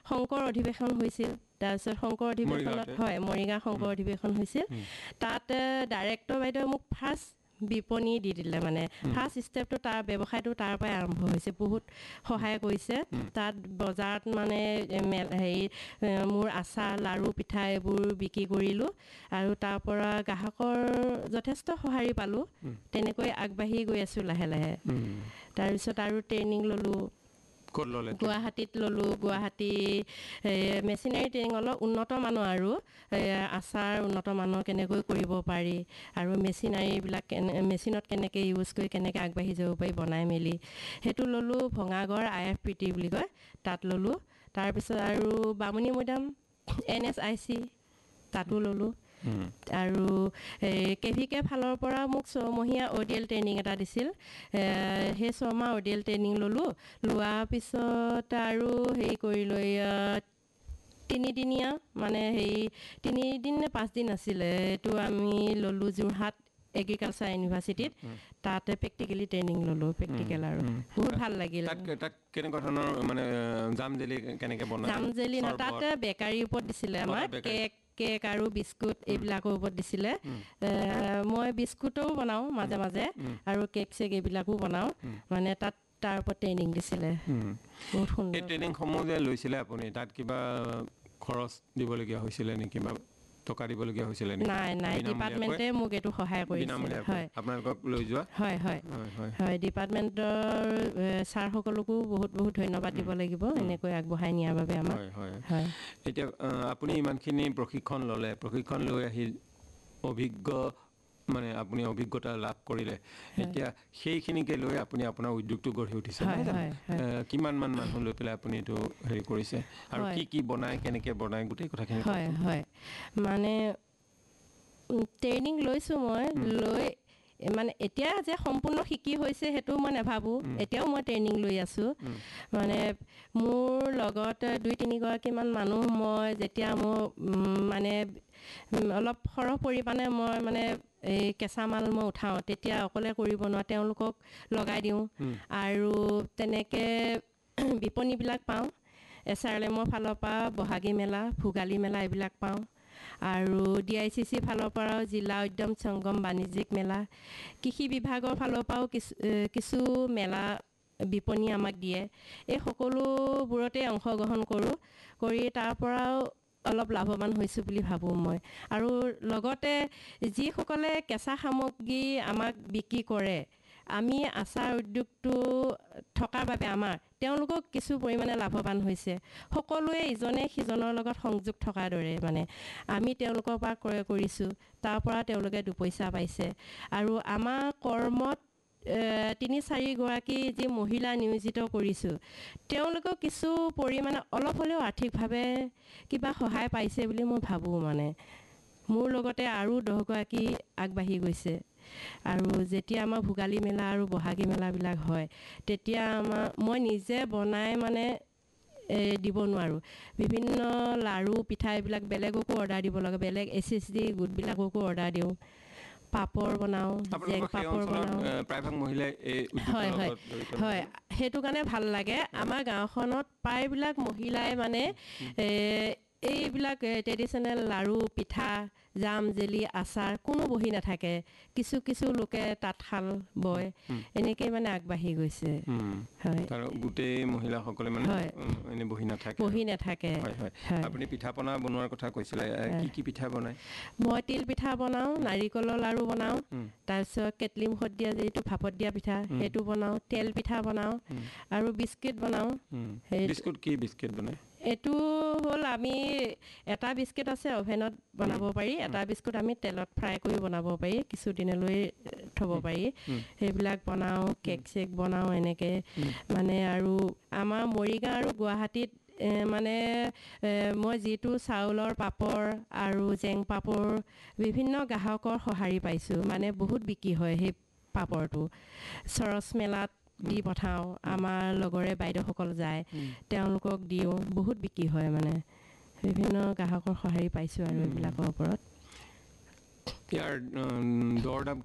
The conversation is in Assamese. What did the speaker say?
শংকৰ অধিৱেশন হৈছিল তাৰপিছত শংকৰ অধিৱেশনত হয় মৰিগাঁও শংকৰ অধিৱেশন হৈছিল তাত ডাইৰেক্টৰ বাইদেৱে মোক ফাৰ্ষ্ট বিপণী দি দিলে মানে ফাৰ্ষ্ট ষ্টেপটো তাৰ ব্যৱসায়টো তাৰ পৰাই আৰম্ভ হৈছে বহুত সহায় কৰিছে তাত বজাৰত মানে হেৰি মোৰ আচাৰ লাৰু পিঠা এইবোৰ বিক্ৰী কৰিলোঁ আৰু তাৰ পৰা গ্ৰাহকৰ যথেষ্ট সঁহাৰি পালোঁ তেনেকৈ আগবাঢ়ি গৈ আছোঁ লাহে লাহে তাৰপিছত আৰু ট্ৰেইনিং ল'লোঁ গুৱাহাটীত ল'লোঁ গুৱাহাটী মেচিনাৰী ট্ৰেইনিং অলপ উন্নত মানৰ আৰু আচাৰ উন্নত মানৰ কেনেকৈ কৰিব পাৰি আৰু মেচিনাৰীবিলাক মেচিনত কেনেকৈ ইউজ কৰি কেনেকৈ আগবাঢ়ি যাব পাৰি বনাই মেলি সেইটো ল'লোঁ ভঙাগড় IFPT বুলি কয় তাত ল'লোঁ তাৰপিছত আৰু বামুণী মৈদাম NSIC তাতো ল'লোঁ আৰু KVK ফালৰ পৰা মোক ছমহীয়া ODL ট্ৰেইনিং এটা দিছিল সেই ছমাহ ODL ট্ৰেইনিং ল'লোঁ লোৱাৰ পিছত আৰু হেৰি কৰিলোঁ তিনিদিনীয়া মানে হেৰি 3 দিন নে 5 দিন আছিলে এইটো আমি ল'লোঁ যোৰহাট এগ্ৰিকালচাৰ ইউনিভাৰ্চিটিত তাতে প্ৰেক্টিকেলি ট্ৰেইনিং ল'লোঁ প্ৰেক্টিকেল আৰু বহুত ভাল লাগিল তাত কেনেকুৱা ধৰণৰ মানে জাম জেলি কেনেকৈ বনায় জাম জেলি না তাতে বেকাৰীৰ ওপৰত দিছিলে আমাৰ কেক আৰু বিস্কুট এইবিলাকৰ ওপৰত দিছিলে মই বিস্কুটো বনাওঁ মাজে মাজে আৰু কেক চেক এইবিলাকো বনাওঁ মানে তাত তাৰ ওপৰত ট্ৰেইনিং দিছিলে বহুত সুন্দৰ এই ট্ৰেইনিংসমূহ যে লৈছিলে আপুনি তাত কিবা খৰচ দিবলগীয়া হৈছিলে নেকি বা টকা দিবলগীয়া হৈছিলে নেকি নাই ডিপাৰ্টমেণ্টে মোক এইটো সহায় কৰিছে হয় আপোনালোকক লৈ যোৱা হয় ডিপাৰ্টমেণ্টৰ ছাৰসকলকো বহুত বহুত ধন্যবাদ দিব লাগিব এনেকৈ আগবঢ়াই নিয়াৰ বাবে আমাক হয় এতিয়া আপুনি ইমানখিনি প্ৰশিক্ষণ ল'লে প্ৰশিক্ষণ লৈ আহি অভিজ্ঞ মানে আপুনি অভিজ্ঞতা লাভ কৰিলে এতিয়া সেইখিনিকে লৈ আপুনি আপোনাৰ উদ্যোগটো গঢ়ি উঠিছে কিমান মানুহ লৈ পেলাই আপুনি এইটো হেৰি কৰিছে আৰু কি বনায় কেনেকৈ বনায় গোটেই কথাখিনি হয় মানে ট্ৰেইনিং লৈছোঁ মই লৈ মানে এতিয়া যে সম্পূৰ্ণ শিকি হৈছে সেইটো মই নাভাবোঁ এতিয়াও মই ট্ৰেইনিং লৈ আছোঁ মানে মোৰ লগত 2-3 গৰাকীমান মানুহ মই যেতিয়া মোৰ মানে অলপ সৰহ পৰিমাণে মই মানে এই কেঁচা মাল মই উঠাওঁ তেতিয়া অকলে কৰিব নোৱাৰোঁ তেওঁলোকক লগাই দিওঁ আৰু তেনেকৈ বিপণীবিলাক পাওঁ SRLMৰ ফালৰ পৰা বহাগী মেলা ভোগালী মেলা এইবিলাক পাওঁ আৰু DICC ফালৰ পৰাও জিলা উদ্যম সংগম বাণিজ্যিক মেলা কৃষি বিভাগৰ ফালৰ পৰাও কিছু মেলা বিপণী আমাক দিয়ে এই সকলোবোৰতে অংশগ্ৰহণ কৰি তাৰ পৰাও অলপ লাভৱান হৈছোঁ বুলি ভাবোঁ মই আৰু লগতে যিসকলে কেঁচা সামগ্ৰী আমাক বিক্ৰী কৰে আমি আচাৰ উদ্যোগটো থকাৰ বাবে আমাৰ তেওঁলোকক কিছু পৰিমাণে লাভৱান হৈছে সকলোৱে ইজনে সিজনৰ লগত সংযোগ থকাৰ দৰে মানে আমি তেওঁলোকৰ পৰা ক্ৰয় কৰিছোঁ তাৰ পৰা তেওঁলোকে দুপইচা পাইছে আৰু আমাৰ কৰ্মত 3-4 গৰাকী যি মহিলা নিয়োজিত কৰিছোঁ তেওঁলোকক কিছু পৰিমাণে অলপ হ'লেও আৰ্থিকভাৱে কিবা সহায় পাইছে বুলি মই ভাবোঁ মানে মোৰ লগতে আৰু 10 গৰাকী আগবাঢ়ি গৈছে আৰু যেতিয়া আমাৰ ভোগালী মেলা আৰু বহাগী মেলাবিলাক হয় তেতিয়া মই নিজে বনাই মানে দিব নোৱাৰোঁ বিভিন্ন লাৰু পিঠা এইবিলাক বেলেগকো অৰ্ডাৰ দিব লাগে বেলেগ SSD গোটবিলাককো অৰ্ডাৰ দিওঁ পাপৰ বনাওঁ জেং পাপৰ বনাওঁ প্ৰায়ভাগ মহিলাই এই হয় সেইটো কাৰণে ভাল লাগে আমাৰ গাঁওখনত প্ৰায়বিলাক মহিলাই মানে এইবিলাক ট্ৰেডিশ্যনেল লাৰু পিঠা জাম জেলি আচাৰ কোনো বহি নাথাকে কিছু লোকে তাঁতশাল বয় এনেকৈ মানে আগবাঢ়ি গৈছে হয় আৰু গোটেই মহিলাসকলে মানে এনে বহি নাথাকে আপুনি পিঠা পনা বনোৱাৰ কথা কৈছিলে কি পিঠা বনায় মই তিল পিঠা বনাওঁ নাৰিকলৰ লাৰু বনাওঁ তাৰপিছত কেটলি মুখত দিয়া যিটো ভাপত দিয়া পিঠা সেইটো বনাওঁ তেল পিঠা বনাওঁ আৰু বিস্কুট বনাওঁ কি বিস্কুট বনায় এইটো হ'ল আমি এটা বিস্কুট আছে অভেনত বনাব পাৰি এটা বিস্কুট আমি তেলত ফ্ৰাই কৰি বনাব পাৰি কিছুদিনলৈ থ'ব পাৰি সেইবিলাক বনাওঁ কেক চেক বনাওঁ এনেকৈ মানে আৰু আমাৰ মৰিগাঁও আৰু গুৱাহাটীত মানে মই যিটো চাউলৰ পাপৰ আৰু জেং পাপৰ বিভিন্ন গ্ৰাহকৰ সঁহাৰি পাইছোঁ মানে বহুত বিক্ৰী হয় সেই পাপৰটো চৰচ মেলাত দি পঠাওঁ আমাৰ লগৰে বাইদেউসকল যায় তেওঁলোকক দিওঁ বহুত বিক্ৰী হয় মানে বিভিন্ন গ্ৰাহকৰ সঁহাৰি পাইছোঁ আৰু এইবিলাকৰ ওপৰত ইয়াৰ দৰ দাম